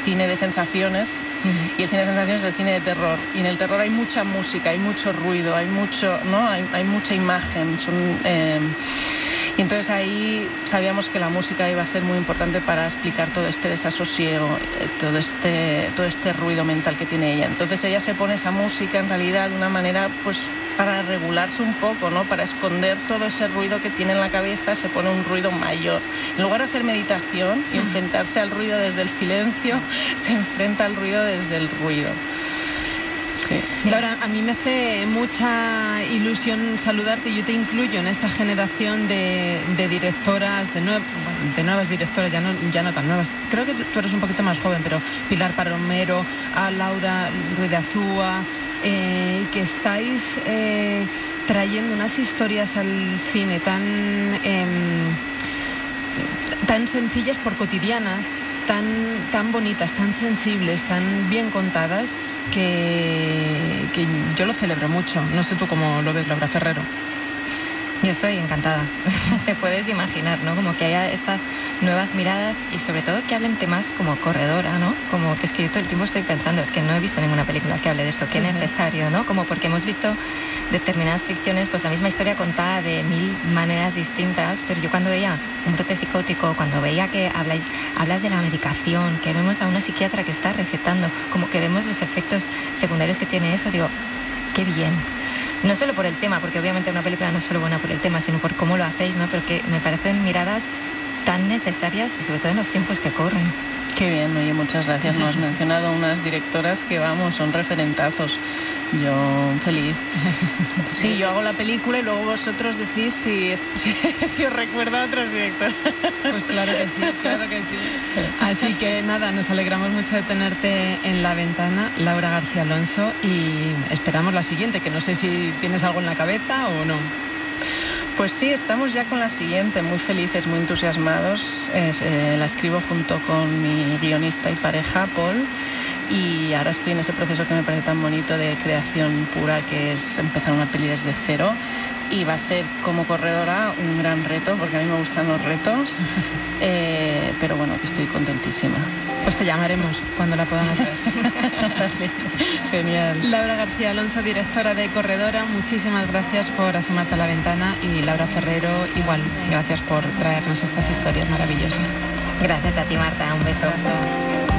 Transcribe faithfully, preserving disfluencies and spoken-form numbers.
cine de sensaciones, uh-huh. y el cine de sensaciones es el cine de terror. Y en el terror hay mucha música, hay mucho ruido, hay mucho, ¿no? Hay, hay mucha imagen. Son, eh, y entonces ahí sabíamos que la música iba a ser muy importante para explicar todo este desasosiego, todo este, todo este ruido mental que tiene ella. Entonces ella se pone esa música en realidad de una manera, pues, para regularse un poco, ¿no? Para esconder todo ese ruido que tiene en la cabeza, se pone un ruido mayor. En lugar de hacer meditación y enfrentarse al ruido desde el silencio, se enfrenta al ruido desde el ruido. Sí. Laura, a mí me hace mucha ilusión saludarte. Yo te incluyo en esta generación de, de directoras, de, nue- de nuevas directoras, ya no, ya no tan nuevas. Creo que tú eres un poquito más joven, pero Pilar Palomero, a Laura Ruiz de Azúa, eh, que estáis eh, trayendo unas historias al cine tan, eh, tan sencillas por cotidianas, tan, tan bonitas, tan sensibles, tan bien contadas, que, que yo lo celebro mucho. No sé tú cómo lo ves, Laura Ferrero. Yo estoy encantada. Te puedes imaginar, ¿no? Como que haya estas nuevas miradas y sobre todo que hablen temas como Corredora, ¿no? Como que es que yo todo el tiempo estoy pensando, es que no he visto ninguna película que hable de esto, qué sí, necesario, ¿no? Como porque hemos visto determinadas ficciones, pues la misma historia contada de mil maneras distintas, pero yo cuando veía Un brote psicótico, cuando veía que habláis, hablas de la medicación, que vemos a una psiquiatra que está recetando, como que vemos los efectos secundarios que tiene eso, digo, qué bien. No solo por el tema, porque obviamente una película no es solo buena por el tema, sino por cómo lo hacéis, ¿no? Pero que me parecen miradas tan necesarias y sobre todo en los tiempos que corren. Qué bien, oye, muchas gracias. Nos has mencionado unas directoras que, vamos, son referentazos. Yo feliz. Sí, yo hago la película y luego vosotros decís si, si, si os recuerda a otras directoras. Pues claro que sí, claro que sí. Así que nada, nos alegramos mucho de tenerte en La Ventana, Laura García Alonso, y esperamos la siguiente, que no sé si tienes algo en la cabeza o no. Pues sí, estamos ya con la siguiente, muy felices, muy entusiasmados. Es, eh, la escribo junto con mi guionista y pareja, Paul, y ahora estoy en ese proceso que me parece tan bonito de creación pura, que es empezar una peli desde cero, y va a ser, como corredora, un gran reto, porque a mí me gustan los retos, eh, pero bueno, que estoy contentísima. Pues te llamaremos cuando la podamos ver. Vale, genial. Laura García Alonso, directora de Corredora, muchísimas gracias por asomarte a La Ventana, y Laura Ferrero, igual, gracias por traernos estas historias maravillosas. Gracias a ti, Marta, un beso. Gracias.